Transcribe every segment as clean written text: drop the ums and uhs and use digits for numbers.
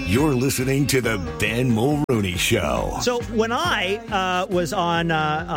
You're listening to the Ben Mulrooney Show. So when I was on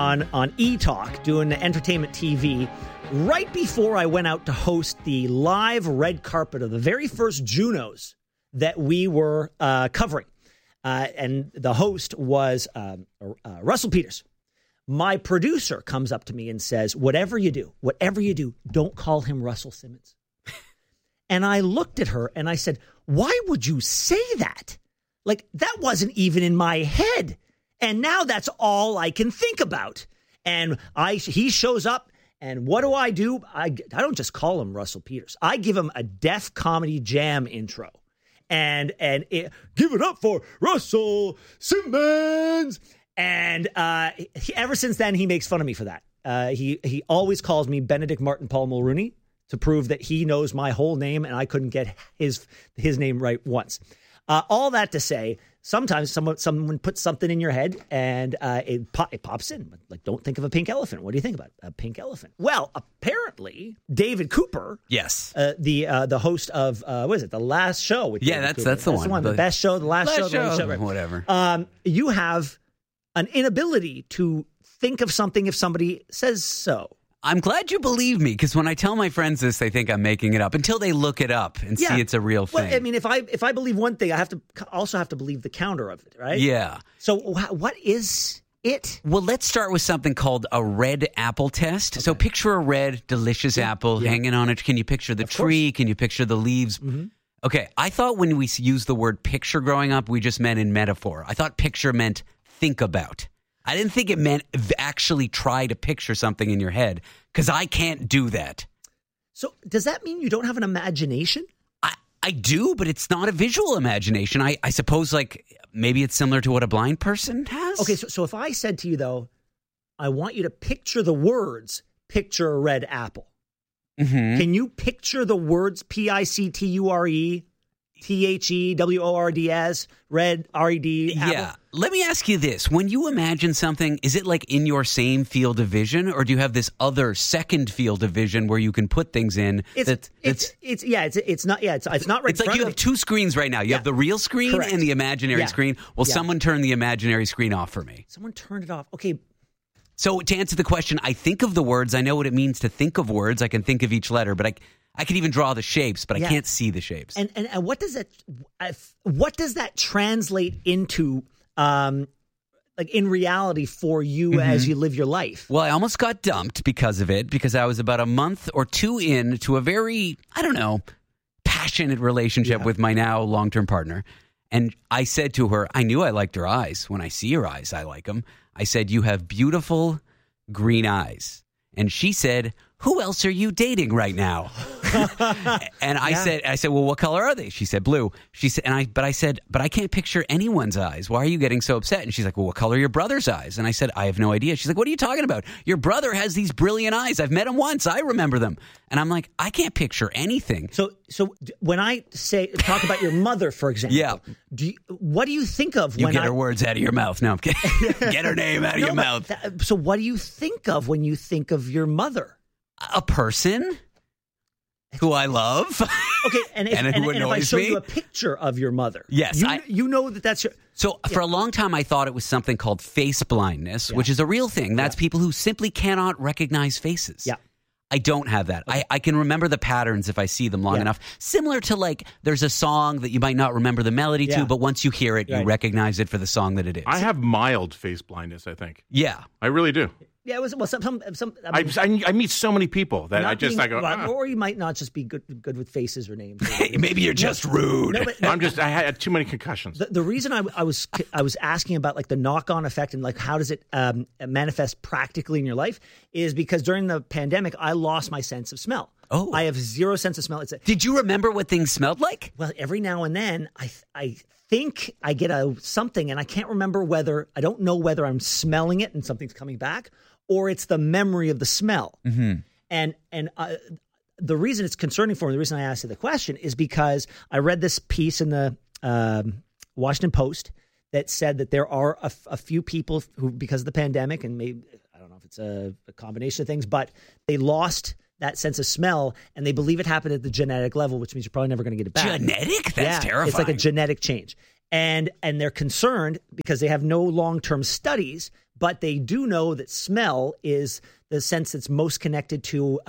E-Talk doing entertainment TV, right before I went out to host the live red carpet of the very first Junos that we were covering, and the host was Russell Peters, my producer comes up to me and says, whatever you do, don't call him Russell Simmons. And I looked at her and I said, why would you say that? Like, that wasn't even in my head. And now that's all I can think about. And he shows up, and what do? I don't just call him Russell Peters. I give him a Def Comedy Jam intro. And give it up for Russell Simmons. And ever since then, he makes fun of me for that. He always calls me Benedict Martin Paul Mulrooney to prove that he knows my whole name, and I couldn't get his name right once. All that to say, sometimes someone puts something in your head, and it pops in. Like, don't think of a pink elephant. What do you think about a pink elephant? Well, apparently, David Cooper, yes, the host of what is it, The Last Show? With David Cooper. That's the one. The best show, the last show, right. Whatever. You have an inability to think of something if somebody says so. I'm glad you believe me, because when I tell my friends this, they think I'm making it up until they look it up and see it's a real thing. Well, I mean, if I believe one thing, I also have to believe the counter of it, right? Yeah. So what is it? Well, let's start with something called a red apple test. Okay. So picture a red, delicious apple hanging on it. Can you picture the tree? Can you picture the leaves? Mm-hmm. Okay, I thought when we used the word picture growing up, we just meant in metaphor. I thought picture meant think about. I didn't think it meant actually try to picture something in your head, because I can't do that. So does that mean you don't have an imagination? I do, but it's not a visual imagination. I suppose, like, maybe it's similar to what a blind person has. Okay, so if I said to you, though, I want you to picture the words, picture a red apple. Mm-hmm. Can you picture the words PICTURE? THEWORDS, red, RED. Yeah. Let me ask you this. When you imagine something, is it like in your same field of vision, or do you have this other second field of vision where you can put things in? It's not right. It's like you have two screens right now. You have the real screen and the imaginary screen. Well, someone turn the imaginary screen off for me. Someone turned it off. Okay. So to answer the question, I think of the words. I know what it means to think of words. I can think of each letter, but I can even draw the shapes, but I can't see the shapes. And what does that translate into, like, in reality for you as you live your life? Well, I almost got dumped because of it, because I was about a month or two into a very, passionate relationship with my now long-term partner. And I said to her, I knew I liked her eyes. When I see her eyes, I like them. I said, you have beautiful green eyes. And she said, who else are you dating right now? And I said, well, what color are they? She said, blue. She said, but I can't picture anyone's eyes. Why are you getting so upset? And she's like, well, what color are your brother's eyes? And I said, I have no idea. She's like, what are you talking about? Your brother has these brilliant eyes. I've met him once. I remember them. And I'm like, I can't picture anything. So when I talk about your mother, for example, what do you think of when you get her words out of your mouth? No, I'm kidding. Get her name out of your mouth. So what do you think of when you think of your mother? A person who I love. Okay, and if I show you a picture of your mother, yes, you know that's your. So for a long time, I thought it was something called face blindness, which is a real thing. That's people who simply cannot recognize faces. Yeah. I don't have that. Okay. I can remember the patterns if I see them long enough. Similar to, like, there's a song that you might not remember the melody to, but once you hear it, you recognize it for the song that it is. I have mild face blindness, I think. Yeah. I really do. Yeah, it was some. I meet so many people that I go. Or you might not just be good with faces or names. Maybe you're just rude. I had too many concussions. The reason I was asking about, like, the knock-on effect and, like, how does it manifest practically in your life is because during the pandemic I lost my sense of smell. Oh, I have zero sense of smell. Did you remember what things smelled like? Well, every now and then I think I get something, and I can't remember I don't know whether I'm smelling it and something's coming back, or it's the memory of the smell. Mm-hmm. And the reason it's concerning for me, the reason I asked you the question is because I read this piece in the Washington Post that said that there are a few people who, because of the pandemic, and maybe, I don't know if it's a combination of things, but they lost that sense of smell, and they believe it happened at the genetic level, which means you're probably never going to get it back. Genetic? That's terrifying. It's like a genetic change. And they're concerned because they have no long-term studies, but they do know that smell is the sense that's most connected to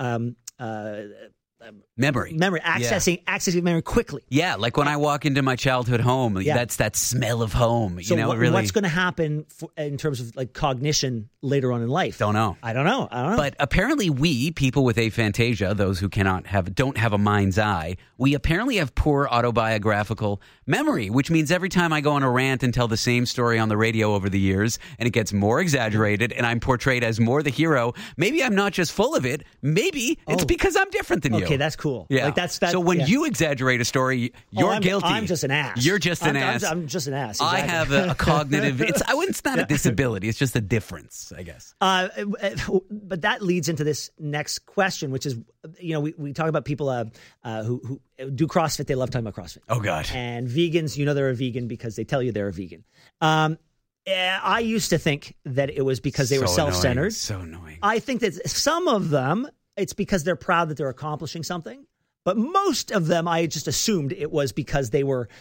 memory, accessing memory quickly. Yeah, like when I walk into my childhood home, that's that smell of home. So really, what's going to happen in terms of like cognition later on in life? Don't know. I don't know. But apparently, we people with aphantasia, those who don't have a mind's eye, we apparently have poor autobiographical memory, which means every time I go on a rant and tell the same story on the radio over the years, and it gets more exaggerated, and I'm portrayed as more the hero, maybe I'm not just full of it. Maybe it's because I'm different than you. Okay, that's cool. Yeah. Like that's so when you exaggerate a story, you're guilty. I'm just an ass. You're just an ass. I'm just an ass. Exactly. I have a cognitive. It's not a disability. It's just a difference, I guess. But that leads into this next question, which is, we talk about people who do CrossFit. They love talking about CrossFit. Oh God. And vegans, they're a vegan because they tell you they're a vegan. I used to think that it was because they were self-centered. So annoying. I think that some of them, it's because they're proud that they're accomplishing something. But most of them, I just assumed it was because they are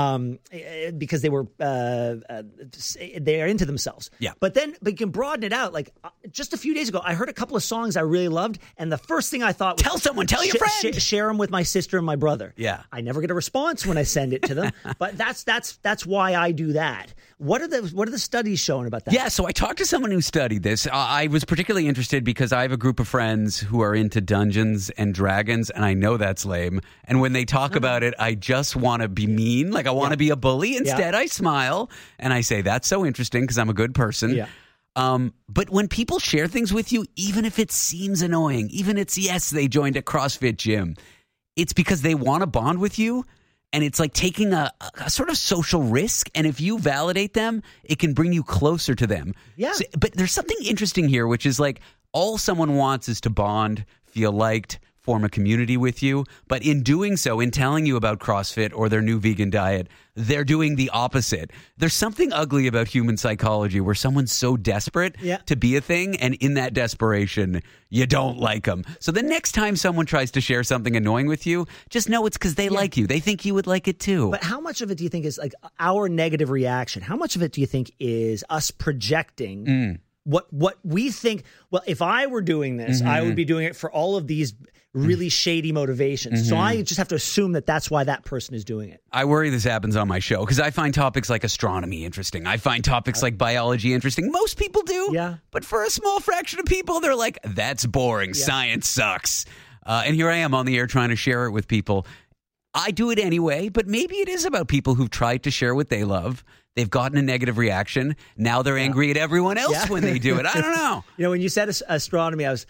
into themselves. Yeah. But you can broaden it out. Like just a few days ago, I heard a couple of songs I really loved, and the first thing I thought was tell your friend, share them with my sister and my brother. Yeah. I never get a response when I send it to them, but that's why I do that. What are the studies showing about that? Yeah, so I talked to someone who studied this. I was particularly interested because I have a group of friends who are into Dungeons and Dragons, and I know that's lame. And when they talk about it, I just want to be mean. Like I want to be a bully. Instead, I smile and I say, that's so interesting because I'm a good person. Yeah. But when people share things with you, even if it seems annoying, even yes, they joined a CrossFit gym, it's because they want to bond with you. And it's like taking a sort of social risk. And if you validate them, it can bring you closer to them. Yeah. So, but there's something interesting here, which is like all someone wants is to bond, feel liked, form a community with you. But in doing so, in telling you about CrossFit or their new vegan diet, they're doing the opposite. There's something ugly about human psychology where someone's so desperate to be a thing, and in that desperation, you don't like them. So the next time someone tries to share something annoying with you, just know it's because they like you. They think you would like it too. But how much of it do you think is like our negative reaction? How much of it do you think is us projecting what we think? Well, if I were doing this, I would be doing it for all of these really shady motivations. So I just have to assume that that's why that person is doing it. I worry this happens on my show because I find topics like astronomy interesting. I find topics like biology interesting. Most people do. Yeah. But for a small fraction of people, they're like, that's boring. Yeah. Science sucks. And here I am on the air trying to share it with people. I do it anyway, but maybe it is about people who've tried to share what they love. They've gotten a negative reaction. Now they're angry at everyone else when they do it. I don't know. When you said astronomy, I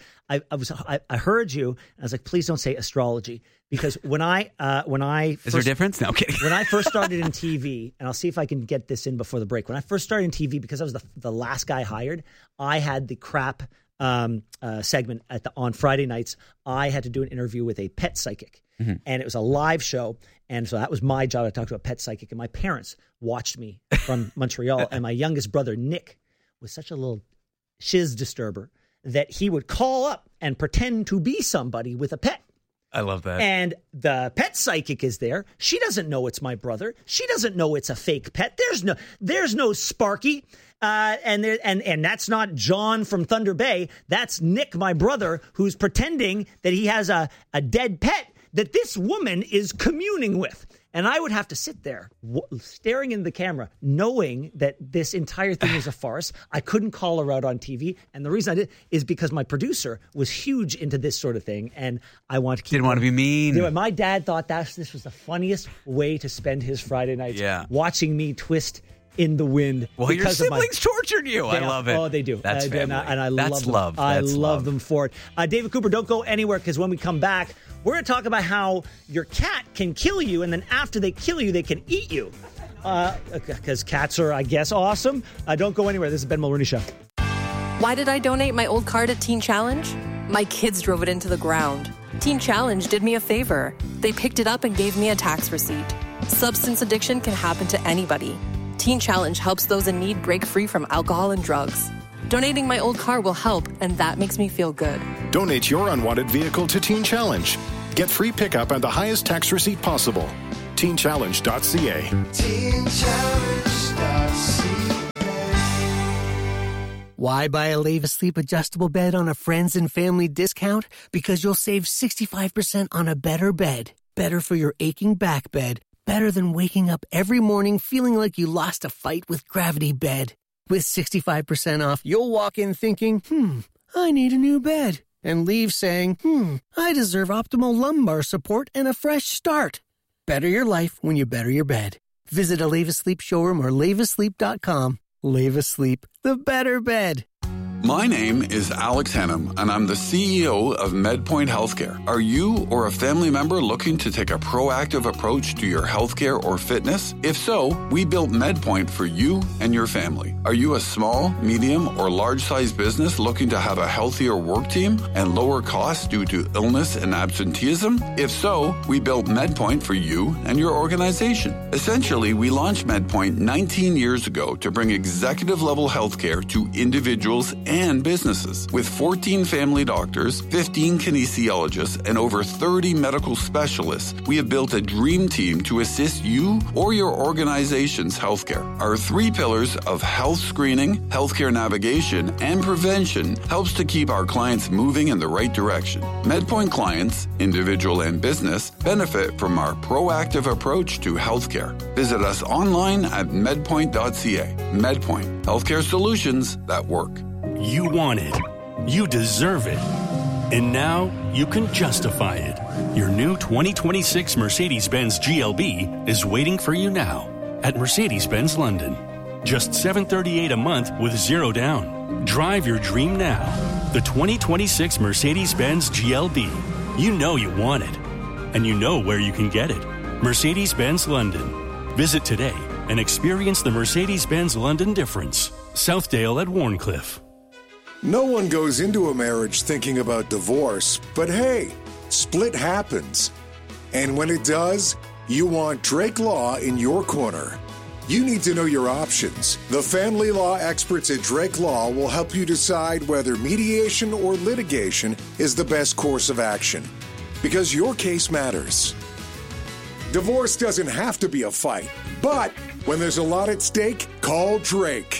heard you. And I was like, please don't say astrology, because when I is there a difference? No, I'm kidding. When I first started in TV, and I'll see if I can get this in before the break. When I first started in TV, because I was the last guy hired, I had the crap segment on Friday nights. I had to do an interview with a pet psychic. And it was a live show. And so that was my job. I talked to a pet psychic. And my parents watched me from Montreal. And my youngest brother, Nick, was such a little shiz disturber that he would call up and pretend to be somebody with a pet. I love that. And the pet psychic is there. She doesn't know it's my brother. She doesn't know it's a fake pet. There's no Sparky. And that's not John from Thunder Bay. That's Nick, my brother, who's pretending that he has a dead pet that this woman is communing with. And I would have to sit there staring into the camera, knowing that this entire thing was a farce. I couldn't call her out on TV. And the reason I did is because my producer was huge into this sort of thing. And I want to keep... Didn't want to be mean. My dad thought this was the funniest way to spend his Friday nights. Yeah. Watching me twist in the wind. Well, your siblings tortured you. I love it. Oh, they do. That's family. And I That's love them. love. I That's love them for it. David Cooper, don't go anywhere, because when we come back, we're going to talk about how your cat can kill you, and then after they kill you, they can eat you. Because cats are, I guess, awesome. Don't go anywhere. This is Ben Mulrooney Show. Why did I donate my old car to Teen Challenge? My kids drove it into the ground. Teen Challenge did me a favor. They picked it up and gave me a tax receipt. Substance addiction can happen to anybody. Teen Challenge helps those in need break free from alcohol and drugs. Donating my old car will help, and that makes me feel good. Donate your unwanted vehicle to Teen Challenge. Get free pickup and the highest tax receipt possible. TeenChallenge.ca. Why buy a Leva Sleep adjustable bed on a friends and family discount? Because you'll save 65% on a better bed. Better for your aching back bed. Better than waking up every morning feeling like you lost a fight with Gravity Bed. With 65% off, you'll walk in thinking, I need a new bed. And leave saying, I deserve optimal lumbar support and a fresh start. Better your life when you better your bed. Visit a Leva Sleep showroom or levasleep.com. Leva Sleep, the better bed. My name is Alex Hannum, and I'm the CEO of MedPoint Healthcare. Are you or a family member looking to take a proactive approach to your healthcare or fitness? If so, we built MedPoint for you and your family. Are you a small, medium, or large-sized business looking to have a healthier work team and lower costs due to illness and absenteeism? If so, we built MedPoint for you and your organization. Essentially, we launched MedPoint 19 years ago to bring executive-level healthcare to individuals and businesses. With 14 family doctors, 15 kinesiologists, and over 30 medical specialists, we have built a dream team to assist you or your organization's healthcare. Our 3 pillars of health screening, healthcare navigation, and prevention helps to keep our clients moving in the right direction. MedPoint clients, individual and business, benefit from our proactive approach to healthcare. Visit us online at medpoint.ca. MedPoint, healthcare solutions that work. You want it. You deserve it. And now you can justify it. Your new 2026 Mercedes-Benz GLB is waiting for you now at Mercedes-Benz London. Just $738 a month with 0 down. Drive your dream now. The 2026 Mercedes-Benz GLB. You know you want it. And you know where you can get it. Mercedes-Benz London. Visit today and experience the Mercedes-Benz London difference. Southdale at Warncliffe. No one goes into a marriage thinking about divorce, but hey, split happens. And when it does, you want Drake Law in your corner. You need to know your options. The family law experts at Drake Law will help you decide whether mediation or litigation is the best course of action. Because your case matters. Divorce doesn't have to be a fight, but when there's a lot at stake, call Drake.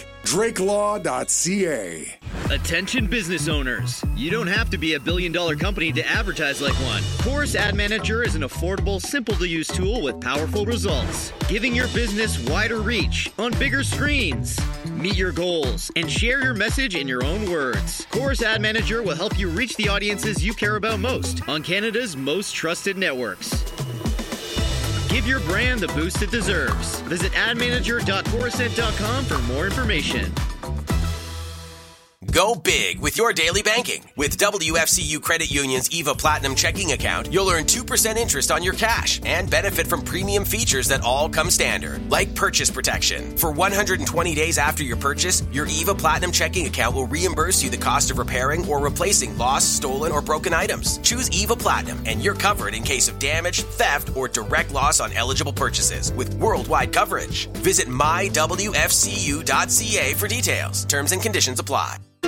DrakeLaw.ca. Attention business owners. You don't have to be a billion-dollar company to advertise like one. Chorus Ad Manager is an affordable, simple-to-use tool with powerful results, giving your business wider reach on bigger screens. Meet your goals and share your message in your own words. Chorus Ad Manager will help you reach the audiences you care about most on Canada's most trusted networks. Give your brand the boost it deserves. Visit admanager.corusent.com for more information. Go big with your daily banking. With WFCU Credit Union's EVA Platinum checking account, you'll earn 2% interest on your cash and benefit from premium features that all come standard, like purchase protection. For 120 days after your purchase, your EVA Platinum checking account will reimburse you the cost of repairing or replacing lost, stolen, or broken items. Choose EVA Platinum and you're covered in case of damage, theft, or direct loss on eligible purchases with worldwide coverage. Visit mywfcu.ca for details. Terms and conditions apply.